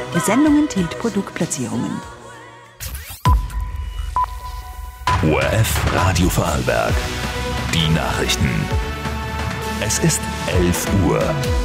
Die Sendung enthält Produktplatzierungen. ORF Radio Vorarlberg. Die Nachrichten. Es ist 11 Uhr.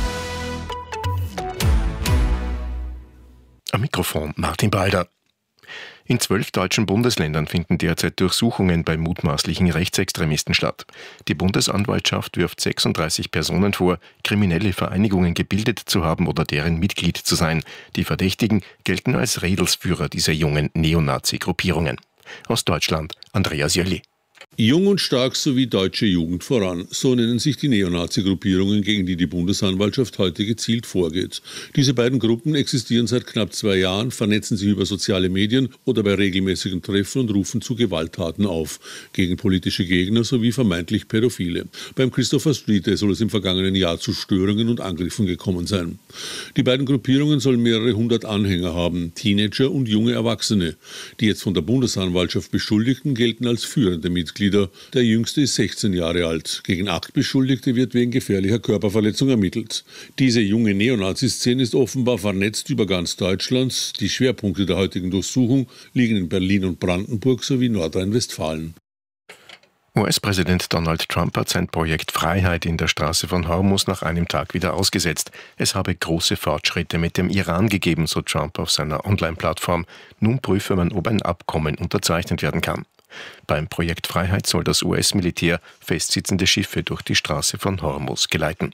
Am Mikrofon Martin Balder. In 12 deutschen Bundesländern finden derzeit Durchsuchungen bei mutmaßlichen Rechtsextremisten statt. Die Bundesanwaltschaft wirft 36 Personen vor, kriminelle Vereinigungen gebildet zu haben oder deren Mitglied zu sein. Die Verdächtigen gelten als Rädelsführer dieser jungen Neonazi-Gruppierungen. Aus Deutschland Andreas Jölli. Jung und stark sowie deutsche Jugend voran. So nennen sich die Neonazi-Gruppierungen, gegen die die Bundesanwaltschaft heute gezielt vorgeht. Diese beiden Gruppen existieren seit knapp 2 Jahren, vernetzen sich über soziale Medien oder bei regelmäßigen Treffen und rufen zu Gewalttaten auf. Gegen politische Gegner sowie vermeintlich Pädophile. Beim Christopher Street Day soll es im vergangenen Jahr zu Störungen und Angriffen gekommen sein. Die beiden Gruppierungen sollen mehrere 100 Anhänger haben, Teenager und junge Erwachsene. Die jetzt von der Bundesanwaltschaft Beschuldigten gelten als führende Mitglieder. Der jüngste ist 16 Jahre alt. Gegen 8 Beschuldigte wird wegen gefährlicher Körperverletzung ermittelt. Diese junge Neonazi-Szene ist offenbar vernetzt über ganz Deutschland. Die Schwerpunkte der heutigen Durchsuchung liegen in Berlin und Brandenburg sowie Nordrhein-Westfalen. US-Präsident Donald Trump hat sein Projekt Freiheit in der Straße von Hormuz nach einem Tag wieder ausgesetzt. Es habe große Fortschritte mit dem Iran gegeben, so Trump auf seiner Online-Plattform. Nun prüfe man, ob ein Abkommen unterzeichnet werden kann. Beim Projekt Freiheit soll das US-Militär festsitzende Schiffe durch die Straße von Hormuz geleiten.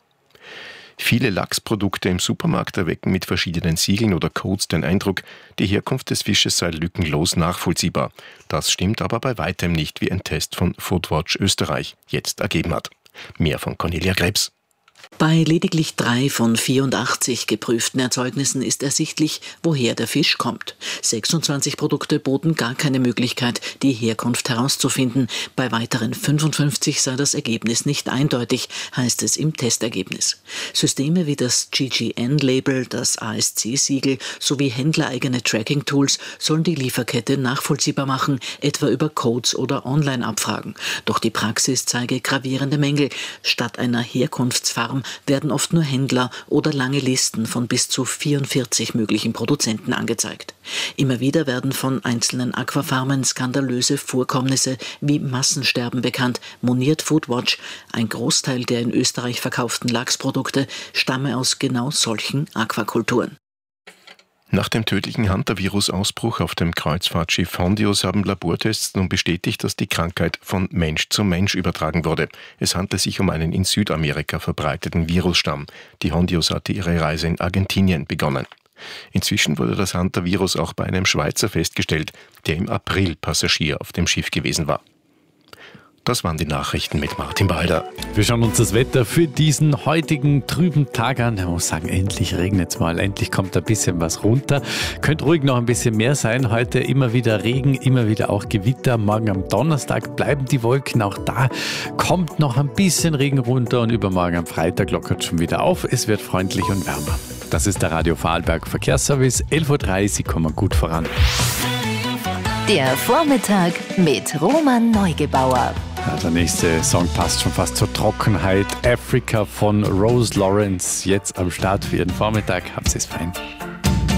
Viele Lachsprodukte im Supermarkt erwecken mit verschiedenen Siegeln oder Codes den Eindruck, die Herkunft des Fisches sei lückenlos nachvollziehbar. Das stimmt aber bei weitem nicht, wie ein Test von Foodwatch Österreich jetzt ergeben hat. Mehr von Cornelia Krebs. Bei lediglich 3 von 84 geprüften Erzeugnissen ist ersichtlich, woher der Fisch kommt. 26 Produkte boten gar keine Möglichkeit, die Herkunft herauszufinden. Bei weiteren 55 sei das Ergebnis nicht eindeutig, heißt es im Testergebnis. Systeme wie das GGN-Label, das ASC-Siegel sowie händlereigene Tracking-Tools sollen die Lieferkette nachvollziehbar machen, etwa über Codes oder Online-Abfragen. Doch die Praxis zeige gravierende Mängel. Statt einer Herkunftsfarm werden oft nur Händler oder lange Listen von bis zu 44 möglichen Produzenten angezeigt. Immer wieder werden von einzelnen Aquafarmen skandalöse Vorkommnisse wie Massensterben bekannt, moniert Foodwatch. Ein Großteil der in Österreich verkauften Lachsprodukte stamme aus genau solchen Aquakulturen. Nach dem tödlichen Hantavirus-Ausbruch auf dem Kreuzfahrtschiff Hondios haben Labortests nun bestätigt, dass die Krankheit von Mensch zu Mensch übertragen wurde. Es handelt sich um einen in Südamerika verbreiteten Virusstamm. Die Hondios hatte ihre Reise in Argentinien begonnen. Inzwischen wurde das Hantavirus auch bei einem Schweizer festgestellt, der im April Passagier auf dem Schiff gewesen war. Das waren die Nachrichten mit Martin Balder. Wir schauen uns das Wetter für diesen heutigen trüben Tag an. Ich muss sagen, endlich regnet es mal, endlich kommt ein bisschen was runter. Könnte ruhig noch ein bisschen mehr sein. Heute immer wieder Regen, immer wieder auch Gewitter. Morgen am Donnerstag bleiben die Wolken auch da. Kommt noch ein bisschen Regen runter und übermorgen am Freitag lockert es schon wieder auf. Es wird freundlich und wärmer. Das ist der Radio Vorarlberg Verkehrsservice. 11.30 Uhr kommen wir gut voran. Der Vormittag mit Roman Neugebauer. Ja, der nächste Song passt schon fast zur Trockenheit. Africa von Rose Lawrence. Jetzt am Start für Ihren Vormittag. Habt es fein.